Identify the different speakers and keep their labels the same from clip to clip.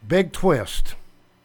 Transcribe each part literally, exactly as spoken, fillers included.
Speaker 1: Big Twist.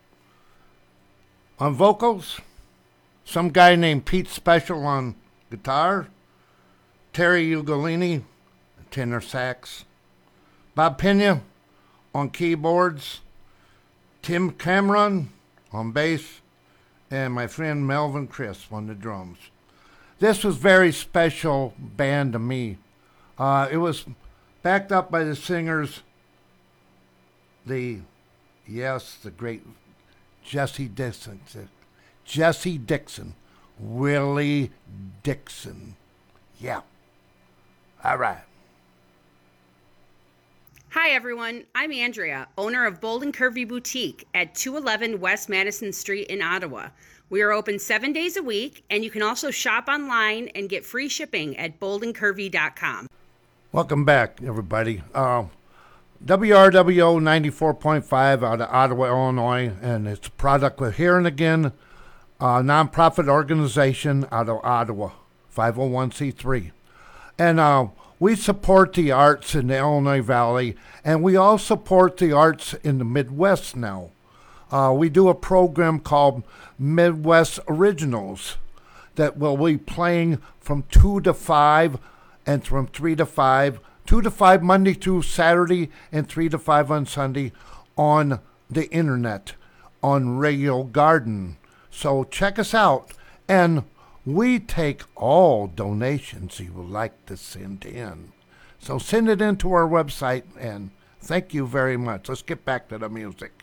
Speaker 1: On vocals, some guy named Pete Special on guitar, Terry Ugolini, tenor sax, Bob Pena on keyboards, Tim Cameron on bass, and my friend Melvin Crisp on the drums. This was very special band to me. Uh, it was backed up by the singers, the, yes, the great Jesse Dixon, Jesse Dixon, Willie Dixon. Yeah. All right.
Speaker 2: Hi, everyone. I'm Andrea, owner of Bold and Curvy Boutique at two eleven West Madison Street in Ottawa. We are open seven days a week, and you can also shop online and get free shipping at bold and curvy dot com.
Speaker 1: Welcome back, everybody. Uh, W R W O ninety-four point five out of Ottawa, Illinois, and it's a product with Here and Again, a nonprofit organization out of Ottawa, five oh one c three. And uh, we support the arts in the Illinois Valley, and we all support the arts in the Midwest now. Uh, we do a program called Midwest Originals that will be playing from two to five and from three to five, two to five Monday through Saturday and three to five on Sunday on the internet, on Radio Garden. So check us out. And we take all donations you would like to send in. So send it into our website, and thank you very much. Let's get back to the music.